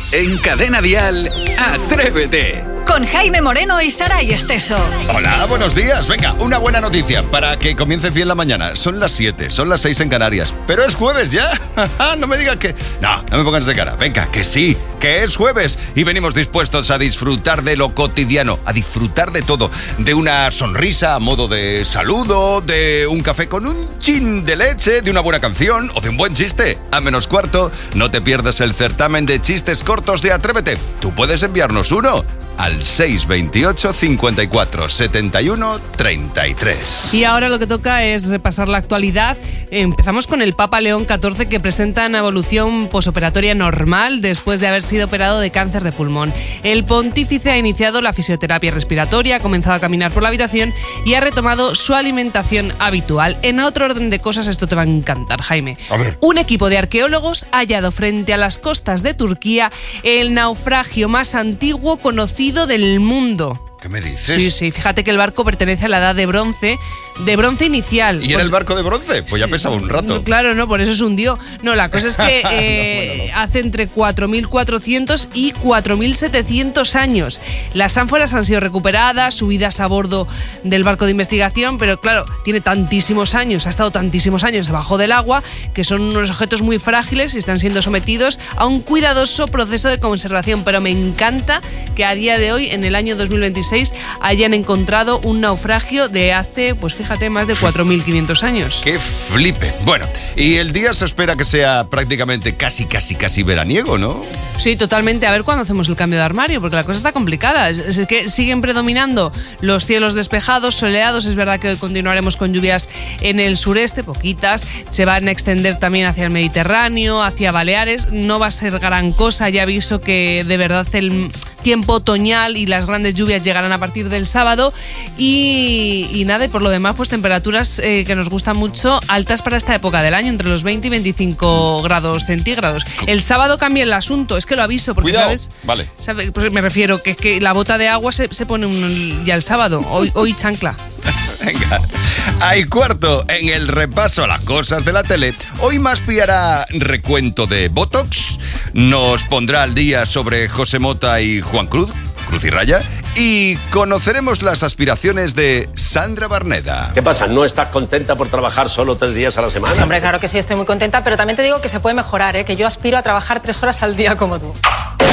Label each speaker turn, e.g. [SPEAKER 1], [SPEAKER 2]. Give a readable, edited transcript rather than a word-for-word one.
[SPEAKER 1] En Cadena Dial, Atrévete.
[SPEAKER 2] Con Jaime Moreno y Saray Esteso.
[SPEAKER 3] Hola, buenos días. Venga, una buena noticia para que comience bien la mañana. Son las 7, son las 6 en Canarias. Pero es jueves ya. No me digas que... No me pongas de cara. Venga, que sí, que es jueves. Y venimos dispuestos a disfrutar de lo cotidiano, a disfrutar de todo. De una sonrisa a modo de saludo, de un café con un chin de leche, de una buena canción o de un buen chiste. A menos cuarto, no te pierdas el certamen de chistes cortos de Atrévete. Tú puedes enviarnos uno al 628 54 71 33.
[SPEAKER 4] Y ahora lo que toca es repasar la actualidad. Empezamos con el Papa León XIV, que presenta una evolución posoperatoria normal después de haber sido operado de cáncer de pulmón. El pontífice ha iniciado la fisioterapia respiratoria, ha comenzado a caminar por la habitación y ha retomado su alimentación habitual. En otro orden de cosas, esto te va a encantar, Jaime.
[SPEAKER 3] A ver.
[SPEAKER 4] Un equipo de arqueólogos ha hallado frente a las costas de Turquía el naufragio más antiguo conocido del mundo.
[SPEAKER 3] ¿Qué me dices?
[SPEAKER 4] Sí, fíjate que el barco pertenece a la edad de bronce inicial.
[SPEAKER 3] ¿Y era el barco de bronce? Pues sí, ya pesaba un rato.
[SPEAKER 4] No, claro, no, por eso se hundió. No, la cosa es que hace entre 4.400 y 4.700 años. Las ánforas han sido recuperadas, subidas a bordo del barco de investigación, pero claro, tiene tantísimos años, ha estado tantísimos años debajo del agua, que son unos objetos muy frágiles y están siendo sometidos a un cuidadoso proceso de conservación. Pero me encanta que a día de hoy, en el año 2026, hayan encontrado un naufragio de hace, pues fíjate, más de 4.500 años.
[SPEAKER 3] ¡Qué flipe! Bueno, y el día se espera que sea prácticamente casi veraniego, ¿no?
[SPEAKER 4] Sí, totalmente. A ver cuándo hacemos el cambio de armario, porque la cosa está complicada. Es que siguen predominando los cielos despejados, soleados. Es verdad que hoy continuaremos con lluvias en el sureste, poquitas. Se van a extender también hacia el Mediterráneo, hacia Baleares. No va a ser gran cosa. Ya aviso que de verdad el tiempo otoñal y las grandes lluvias llegarán a partir del sábado y nada, y por lo demás pues temperaturas que nos gustan mucho, altas para esta época del año, entre los 20 y 25 grados centígrados. El sábado cambia el asunto, es que lo aviso porque
[SPEAKER 3] cuidado.
[SPEAKER 4] ¿sabes?
[SPEAKER 3] Vale.
[SPEAKER 4] Pues me refiero que la bota de agua se pone ya el sábado, hoy chancla.
[SPEAKER 3] Venga, hay cuarto en el repaso a las cosas de la tele. Hoy Maspi hará recuento de Botox, nos pondrá al día sobre José Mota y Juan Cruz y Raya, y conoceremos las aspiraciones de Sandra Barneda.
[SPEAKER 5] ¿Qué pasa? ¿No estás contenta por trabajar solo 3 días a la semana?
[SPEAKER 6] Sí, hombre, claro que sí, estoy muy contenta, pero también te digo que se puede mejorar, que yo aspiro a trabajar 3 horas al día como tú.